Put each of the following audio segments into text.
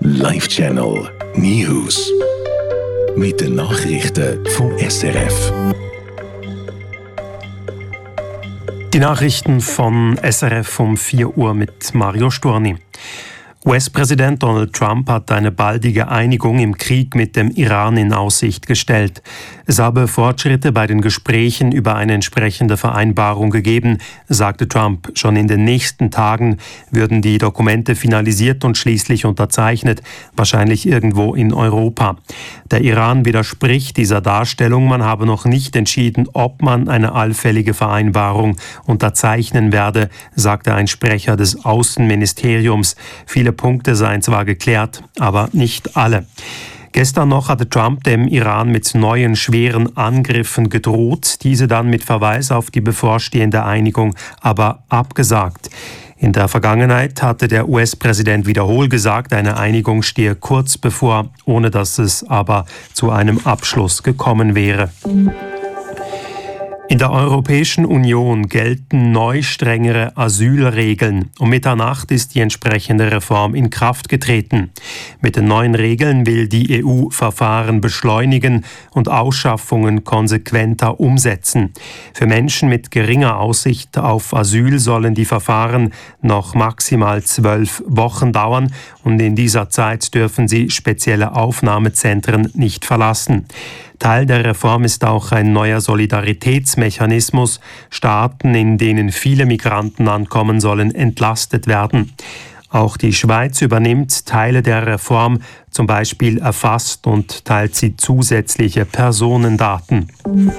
Live Channel News. Mit den Nachrichten vom SRF. Die Nachrichten von SRF um 4 Uhr mit Mario Storni. US-Präsident Donald Trump hat eine baldige Einigung im Krieg mit dem Iran in Aussicht gestellt. Es habe Fortschritte bei den Gesprächen über eine entsprechende Vereinbarung gegeben, sagte Trump. Schon in den nächsten Tagen würden die Dokumente finalisiert und schließlich unterzeichnet, wahrscheinlich irgendwo in Europa. Der Iran widerspricht dieser Darstellung. Man habe noch nicht entschieden, ob man eine allfällige Vereinbarung unterzeichnen werde, sagte ein Sprecher des Außenministeriums. Viele Punkte seien zwar geklärt, aber nicht alle. Gestern noch hatte Trump dem Iran mit neuen schweren Angriffen gedroht, diese dann mit Verweis auf die bevorstehende Einigung aber abgesagt. In der Vergangenheit hatte der US-Präsident wiederholt gesagt, eine Einigung stehe kurz bevor, ohne dass es aber zu einem Abschluss gekommen wäre. In der Europäischen Union gelten neu strengere Asylregeln. Um Mitternacht ist die entsprechende Reform in Kraft getreten. Mit den neuen Regeln will die EU Verfahren beschleunigen und Ausschaffungen konsequenter umsetzen. Für Menschen mit geringer Aussicht auf Asyl sollen die Verfahren noch maximal 12 Wochen dauern und in dieser Zeit dürfen sie spezielle Aufnahmezentren nicht verlassen. Teil der Reform ist auch ein neuer Solidaritätsmechanismus. Staaten, in denen viele Migranten ankommen, sollen entlastet werden. Auch die Schweiz übernimmt Teile der Reform, zum Beispiel erfasst und teilt sie zusätzliche Personendaten.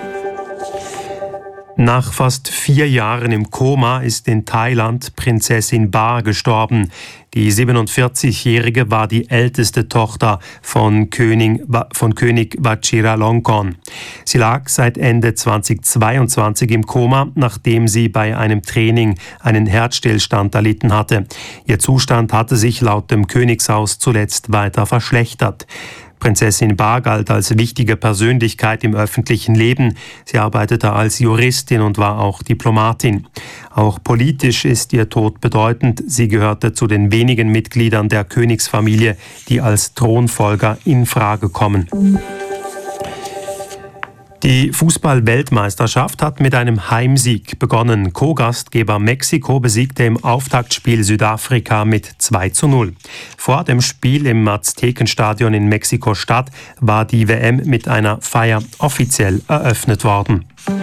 Nach fast 4 Jahren im Koma ist in Thailand Prinzessin Ba gestorben. Die 47-Jährige war die älteste Tochter von König Vajiralongkorn. Sie lag seit Ende 2022 im Koma, nachdem sie bei einem Training einen Herzstillstand erlitten hatte. Ihr Zustand hatte sich laut dem Königshaus zuletzt weiter verschlechtert. Prinzessin Ba galt als wichtige Persönlichkeit im öffentlichen Leben. Sie arbeitete als Juristin und war auch Diplomatin. Auch politisch ist ihr Tod bedeutend. Sie gehörte zu den wenigen Mitgliedern der Königsfamilie, die als Thronfolger in Frage kommen. Die Fußball-Weltmeisterschaft hat mit einem Heimsieg begonnen. Co-Gastgeber Mexiko besiegte im Auftaktspiel Südafrika mit 2:0. Vor dem Spiel im Aztekenstadion in Mexiko-Stadt war die WM mit einer Feier offiziell eröffnet worden.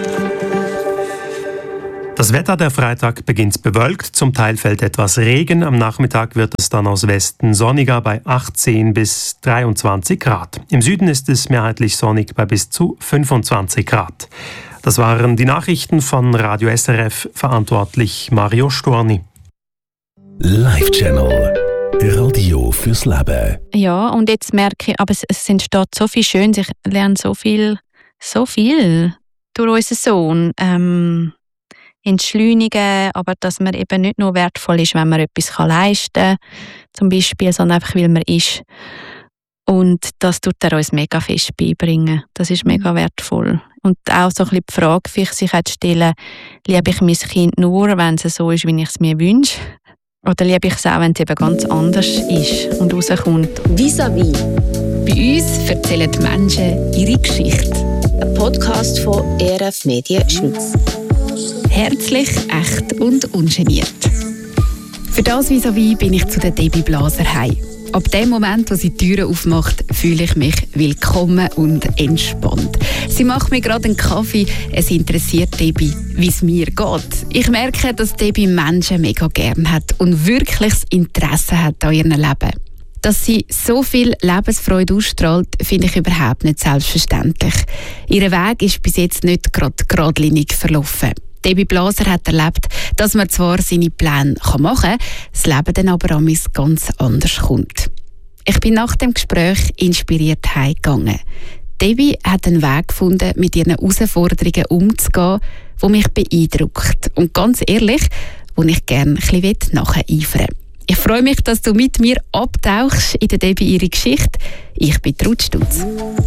Das Wetter der Freitag beginnt bewölkt, zum Teil fällt etwas Regen. Am Nachmittag wird es dann aus Westen sonniger bei 18 bis 23 Grad. Im Süden ist es mehrheitlich sonnig bei bis zu 25 Grad. Das waren die Nachrichten von Radio SRF, verantwortlich Mario Storni. Live Channel Radio fürs Leben. Ja, und jetzt merke ich, aber es entsteht so viel Schönes. Ich lerne so viel durch unseren Sohn. Entschleunigen, aber dass man eben nicht nur wertvoll ist, wenn man etwas leisten kann, zum Beispiel, sondern einfach, weil man ist. Und das tut er uns mega fest beibringen. Das ist mega wertvoll. Und auch so ein bisschen die Frage für sich zu stellen, liebe ich mein Kind nur, wenn es so ist, wie ich es mir wünsche? Oder liebe ich es auch, wenn es eben ganz anders ist und rauskommt? Vis-à-vis. Bei uns erzählen die Menschen ihre Geschichte. Ein Podcast von ERF Medien Schweiz. Herzlich, echt und ungeniert. Für das Vis-à-vis bin ich zu der Debbie Blaser heim. Ab dem Moment, wo sie die Türen aufmacht, fühle ich mich willkommen und entspannt. Sie macht mir gerade einen Kaffee. Es interessiert Debbie, wie es mir geht. Ich merke, dass Debbie Menschen mega gern hat und wirkliches Interesse hat an ihrem Leben. Dass sie so viel Lebensfreude ausstrahlt, finde ich überhaupt nicht selbstverständlich. Ihr Weg ist bis jetzt nicht gerade geradlinig verlaufen. Debbie Blaser hat erlebt, dass man zwar seine Pläne machen kann, das Leben dann aber manchmal ganz anders kommt. Ich bin nach dem Gespräch inspiriert heimgegangen. Debbie hat einen Weg gefunden, mit ihren Herausforderungen umzugehen, die mich beeindruckt. Und ganz ehrlich, wo ich gerne ein bisschen nacheifern will. Ich freue mich, dass du mit mir abtauchst in der Debbie ihre Geschichte. Ich bin Ruth Stutz.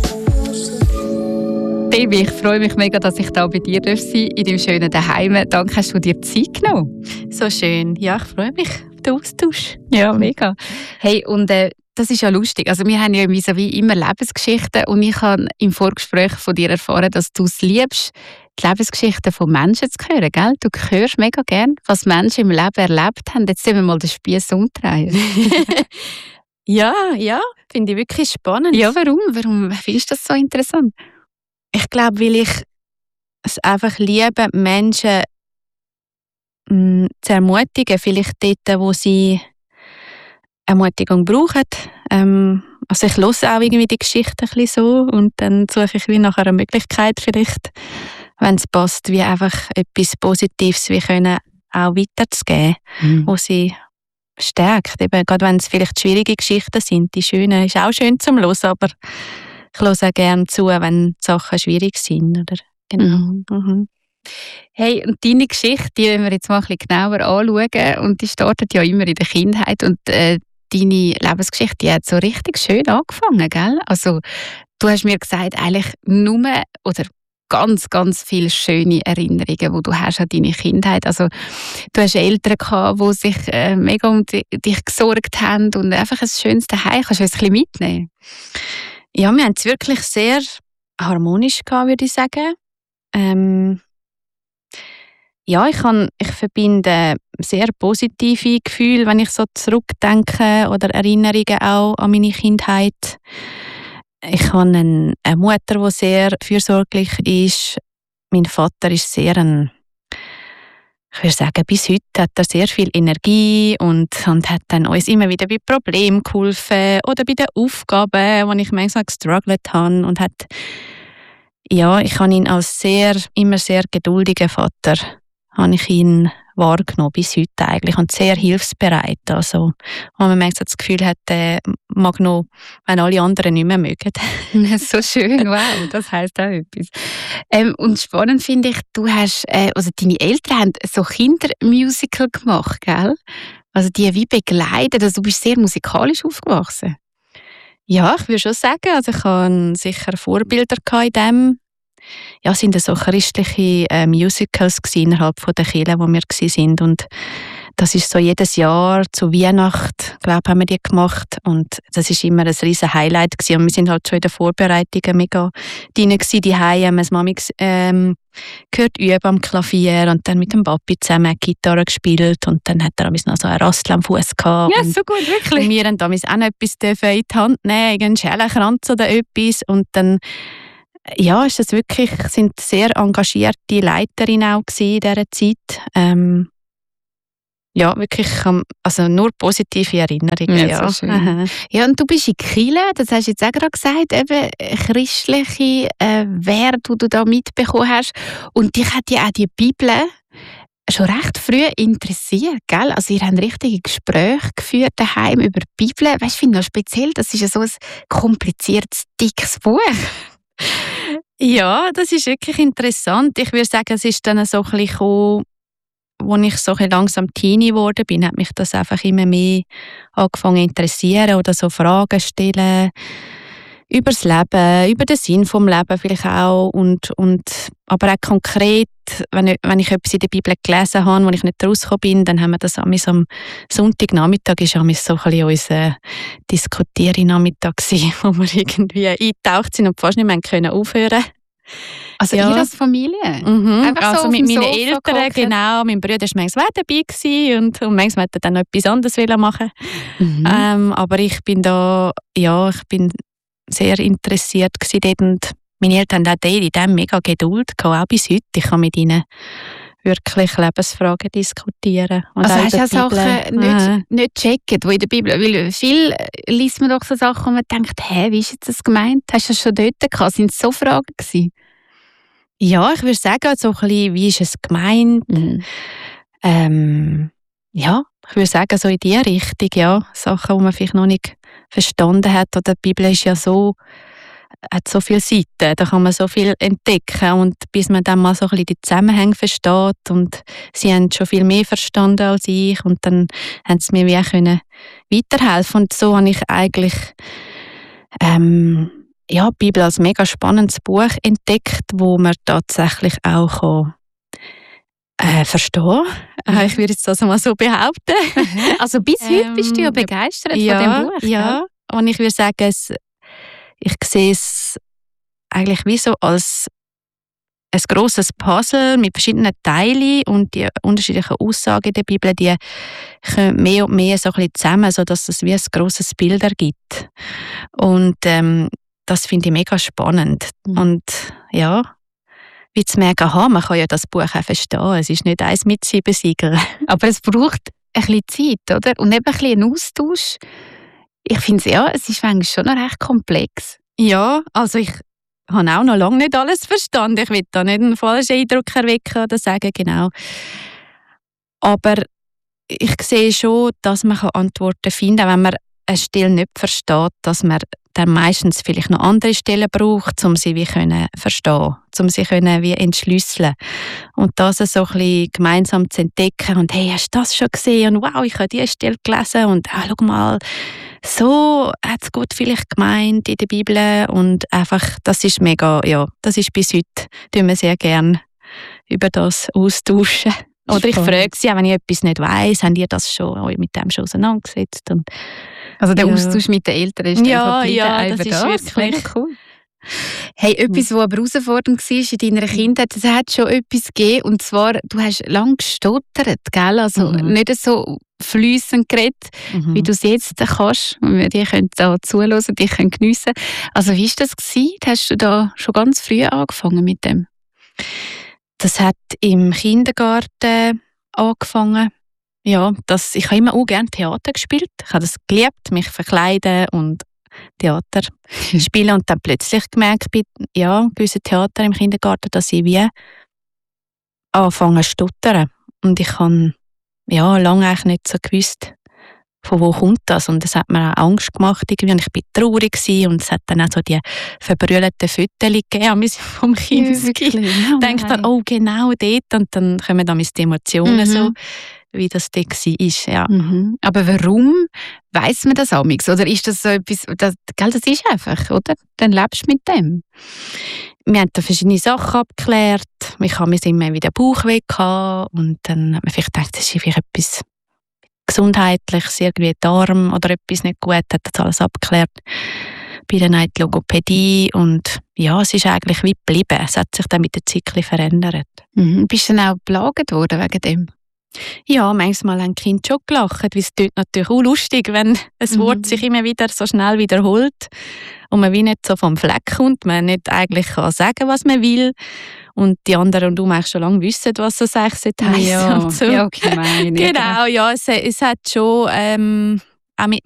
Debbie, ich freue mich mega, dass ich da bei dir sein darf, in deinem schönen Daheim. Danke, hast du dir Zeit genommen. So schön. Ja, ich freue mich auf den Austausch. Ja, mega. Hey, und das ist ja lustig. Also wir haben ja wie immer Lebensgeschichten und ich habe im Vorgespräch von dir erfahren, dass du es liebst, die Lebensgeschichten von Menschen zu hören, gell? Du hörst mega gern, was Menschen im Leben erlebt haben. Jetzt sehen wir mal den Spieß umdrehen. Ja, finde ich wirklich spannend. Ja, warum? Warum findest du das so interessant? Ich glaube, weil ich es einfach liebe, Menschen zu ermutigen, vielleicht dort, wo sie Ermutigung brauchen. Also ich höre auch irgendwie die Geschichte ein bisschen so und dann suche ich wie nach einer Möglichkeit vielleicht, wenn es passt, wie einfach etwas Positives wie können auch weiterzugeben, wo sie stärkt. Eben, gerade wenn es vielleicht schwierige Geschichten sind, die schönen ist auch schön zum Hören, aber ich höre auch gerne zu, wenn Sachen schwierig sind. Oder? Genau. Hey, und deine Geschichte, die wollen wir jetzt mal ein bisschen genauer anschauen und die startet ja immer in der Kindheit und deine Lebensgeschichte, die hat so richtig schön angefangen, gell? Also du hast mir gesagt, eigentlich nur oder ganz, ganz viele schöne Erinnerungen, die du hast an deine Kindheit. Also du hast Eltern gehabt, die sich mega um dich gesorgt haben und einfach ein schönes Zuhause. Kannst du uns ein bisschen mitnehmen? Ja, wir haben es wirklich sehr harmonisch gehabt, würde ich sagen. Ja, ich verbinde sehr positive Gefühle, wenn ich so zurückdenke oder Erinnerungen auch an meine Kindheit. Ich habe eine Mutter, die sehr fürsorglich ist. Mein Vater ist sehr ich würde sagen, bis heute hat er sehr viel Energie und hat dann uns immer wieder bei Problemen geholfen oder bei den Aufgaben, wo ich manchmal gestruggelt habe und ich habe ihn als immer sehr geduldigen Vater habe ich ihn wahrgenommen, bis heute eigentlich, und sehr hilfsbereit. Also, wo man manchmal das Gefühl hat, mag noch, wenn alle anderen nicht mehr mögen. So schön, wow, das heisst auch etwas. Und spannend finde ich, du hast, also deine Eltern haben so Kindermusical gemacht, gell? Also die wie begleitet, also du bist sehr musikalisch aufgewachsen. Ja, ich würde schon sagen, also ich hatte sicher Vorbilder in dem. Ja, es waren so christliche Musicals innerhalb der Kirche, wo wir waren. Und das ist so jedes Jahr zu Weihnachten, glaube ich, haben wir die gemacht. Und das ist immer ein riesen Highlight gewesen. Und wir sind halt schon in den Vorbereitungen mega drin gewesen. Die haben das Mami gehört üben am Klavier und dann mit dem Papi zusammen Gitarre gespielt. Und dann hat er noch so einen Rassel am Fuß gehabt. Ja, so gut, wirklich. Und wir haben damals auch noch etwas in die Hand nehmen, einen Schellenkranz oder etwas. Und dann ja, ist das wirklich, sind sehr engagierte Leiterinnen auch in dieser Zeit. Ja, wirklich, also nur positive Erinnerungen. Ja, so schön. Ja, und du bist in Kirche, das hast du jetzt auch gerade gesagt, eben christliche Werte, die du da mitbekommen hast. Und dich hat ja auch die Bibel schon recht früh interessiert, gell? Also ihr habt richtige Gespräche geführt daheim über die Bibel. Weißt du, ich finde noch speziell, das ist ja so ein kompliziertes, dickes Buch. Ja, das ist wirklich interessant. Ich würde sagen, es ist dann so ein bisschen gekommen, als ich so ein bisschen langsam Teenie geworden bin, hat mich das einfach immer mehr angefangen zu interessieren oder so Fragen stellen über das Leben, über den Sinn vom Leben vielleicht auch und aber auch konkret, wenn ich etwas in der Bibel gelesen habe, wo ich nicht rausgekommen bin, dann haben wir das am Sonntagnachmittag ist so ein bisschen unser Diskutieren-Nachmittag gewesen, wo wir irgendwie eingetaucht sind und fast nicht mehr können aufhören. Also ihr als Familie? Also so mit meinen Eltern, genau. Mein Bruder war manchmal dabei und manchmal wollte er dann noch etwas anderes machen. Aber ich bin sehr interessiert dort und meine Eltern haben auch in dem mega Geduld gehabt, auch bis heute. Ich kann mit ihnen wirklich Lebensfragen diskutieren. Und also hast du ja Sachen nicht checken, die in der Bibel, weil viel liest man doch so Sachen und man denkt, wie ist jetzt das gemeint? Hast du das schon dort gehabt? Sind es so Fragen gewesen? Ja, ich würde sagen, so ein bisschen, wie ist es gemeint? Ja, ich würde sagen, so in die Richtung, ja. Sachen, die man vielleicht noch nicht verstanden hat. Oder die Bibel ist ja hat so viele Seiten, da kann man so viel entdecken und bis man dann mal so ein bisschen die Zusammenhänge versteht und sie haben schon viel mehr verstanden als ich und dann haben sie mir wie auch können weiterhelfen und so habe ich eigentlich die Bibel als mega spannendes Buch entdeckt, wo man tatsächlich auch verstehen. Ich würde jetzt das mal so behaupten. Also bis heute bist du ja begeistert von dem Buch. Ja. und ich würde sagen, ich sehe es eigentlich wie so als ein grosses Puzzle mit verschiedenen Teilen und die unterschiedlichen Aussagen in der Bibel, die kommen mehr und mehr so ein bisschen zusammen, sodass es wie ein grosses Bild ergibt. Und das finde ich mega spannend. Und ja, wie zu merken, man kann ja das Buch auch verstehen. Es ist nicht eins mit 7 Siegeln. Aber es braucht ein bisschen Zeit, oder? Und eben ein bisschen einen Austausch. Ich finde es ist eigentlich schon noch recht komplex. Ja, also ich habe auch noch lange nicht alles verstanden. Ich will da nicht einen falschen Eindruck erwecken oder sagen, genau. Aber ich sehe schon, dass man Antworten finden kann, wenn man eine Stelle nicht versteht, dass man dann meistens vielleicht noch andere Stellen braucht, um sie wie verstehen, um sie wie entschlüsseln. Und das so ein bisschen gemeinsam zu entdecken und hey, hast du das schon gesehen? Und wow, ich habe diese Stelle gelesen und schau mal, so hat es Gott vielleicht gemeint in der Bibel und einfach, das ist mega, ja, das ist bis heute, tun wir sehr gerne über das austauschen. Oder ich frage sie auch, wenn ich etwas nicht weiss, haben ihr das euch mit dem schon auseinandergesetzt? Und also der Austausch mit den Eltern ist das ist wirklich cool. Hey, etwas, was aber herausfordernd war in deiner Kindheit, es hat schon etwas gegeben, und zwar, du hast lange gestottert, gell? Also nicht so fließend geredet, wie du es jetzt kannst. Die können da zuhören, die können geniessen. Also wie war das gewesen? Hast du da schon ganz früh angefangen mit dem? Das hat im Kindergarten angefangen. Ja, ich habe immer auch gerne Theater gespielt. Ich habe das geliebt, mich verkleiden und Theater spielen. Und dann plötzlich gemerkt bei gewissen Theater im Kindergarten, dass ich wie anfange zu stottern. Und ich habe lange eigentlich nicht so gewusst, von wo kommt das. Und es hat mir auch Angst gemacht irgendwie. Und ich war traurig gewesen. Und es hat dann auch so die verbrüllten Fotos gegeben vom Kinski. Ich denke dann, oh genau dort. Und dann kommen dann die Emotionen so, wie das dort war. Ja. Aber warum weiss man das amigs? Oder ist das so etwas, das ist einfach, oder? Dann lebst du mit dem. Wir haben da verschiedene Sachen abgeklärt. Ich habe mir immer wieder Bauchweh gehabt. Und dann hat man vielleicht gedacht, das ist vielleicht etwas Gesundheitliches, irgendwie Darm oder etwas nicht gut, hat das alles abgeklärt. Bei der Night Logopädie. Und ja, es ist eigentlich wie geblieben. Es hat sich dann mit der Zeit verändert. Bist du dann auch geplagt worden wegen dem? Ja, manchmal haben die Kinder schon gelacht, weil es tut natürlich auch lustig, wenn ein Wort sich immer wieder so schnell wiederholt und man wie nicht so vom Fleck kommt, man nicht eigentlich kann sagen, was man will und die anderen und du eigentlich schon lange wissen, was das eigentlich heisst. Ja, und so. Ja, gemein. Genau, ja, es hat schon auch mit